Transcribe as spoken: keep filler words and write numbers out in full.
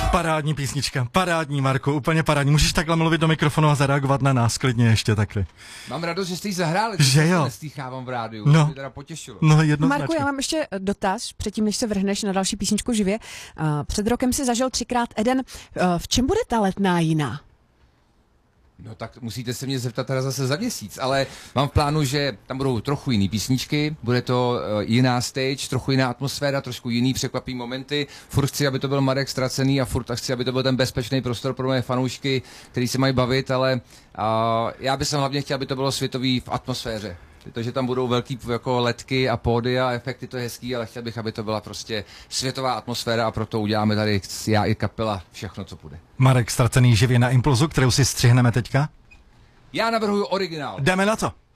Parádní písnička, parádní, Marku, úplně parádní. Můžeš takhle mluvit do mikrofonu a zareagovat na nás klidně ještě takhle. Mám radost, že jste ji zahráli, že jo. Neslýchávám v rádiu, no. to mě teda potěšilo. No, jednoznačně. Marku, já mám ještě dotaz, předtím, než se vrhneš na další písničku živě. Uh, před rokem si zažil třikrát Eden. Uh, v čem bude ta Letná jiná? No tak musíte se mě zeptat teda zase za měsíc, ale mám v plánu, že tam budou trochu jiný písničky, bude to uh, jiná stage, trochu jiná atmosféra, trošku jiný překvapivý momenty. Furt chci, aby to byl Marek Ztracený a furt chci, aby to byl ten bezpečný prostor pro moje fanoušky, který se mají bavit, ale uh, já bych hlavně chtěl, aby to bylo světový v atmosféře. To, že tam budou velký jako ledky a pódy a efekty, to je hezký, ale chtěl bych, aby to byla prostě světová atmosféra a proto uděláme tady já i kapela všechno, co půjde. Marek Ztracený živě na Impulzu, kterou si střihneme teďka. Já navrhuji originál. Jdeme na to.